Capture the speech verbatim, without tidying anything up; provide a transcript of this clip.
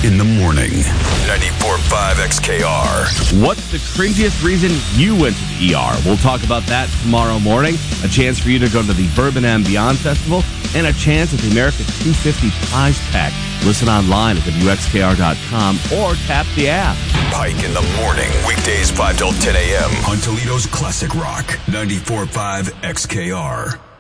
in the morning. ninety-four point five X K R. What's the cringiest reason you went to the E R? We'll talk about that tomorrow morning. A chance for you to go to the Bourbon and Beyond Festival, and a chance at the America two fifty prize pack. Listen online at W X K R dot com or tap the app. Pike in the morning. Weekdays five till ten a.m. on Toledo's Classic Rock. ninety-four point five X K R.